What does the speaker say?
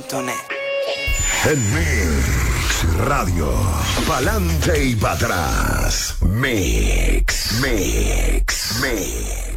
En Mix Radio, pa'lante y para atrás. Mix.